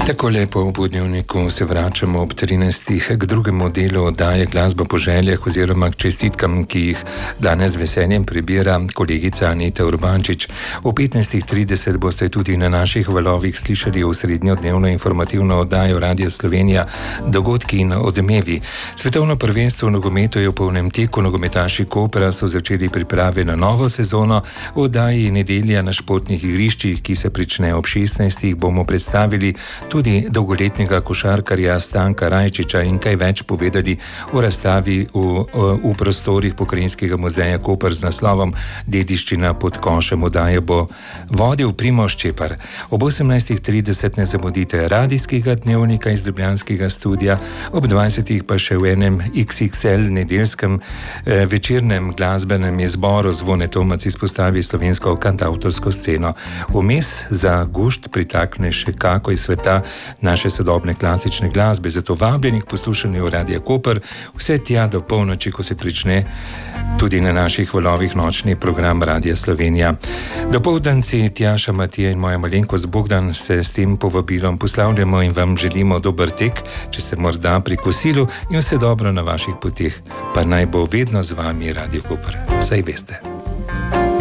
Tako lepo v Budnjevniku se vračamo ob 13. k drugemu delu oddaje Glasba po željah oziroma k čestitkam, ki jih danes z veseljem prebira kolegica Anita Urbančič. V 15.30 boste tudi na naših valovih slišali osrednjo dnevno informativno oddajo Radia Slovenija Dogodki in odmevi. Svetovno prvenstvo v nogometu je v polnem teku, nogometaši Kopra so začeli priprave na novo sezono. V oddaji Nedelja na športnih igriščih, ki se prične ob 16. bomo predstavili tudi dolgoletnega košarkarja Stanka Rajčiča in kaj več povedali o razstavi v prostorih Pokrajinskega muzeja Koper z naslovom Dediščina pod košem. Oddajo bo vodil Primož Čepar. Ob 18.30 ne zamudite radijskega dnevnika iz ljubljanskega studia, ob 20. pa še v enem XXL nedeljskem večernem glasbenem izboru Zvone Tomac izpostavi slovensko kantavtorsko sceno. Vmes za gušt pritakne še kako iz sveta naše sodobne klasične glasbe, zato vabljeni k poslušanju Radia Koper vse tja do polnoči, ko se prične tudi na naših valovih nočni program Radia Slovenija. Dopoldanci Tjaša, Matija in moja malenkost Bogdan se s tem povabilom poslavljamo in vam želimo dober tek, če ste morda pri kosilu, in vse dobro na vaših poteh. Pa naj bo vedno z vami Radio Koper. Saj veste.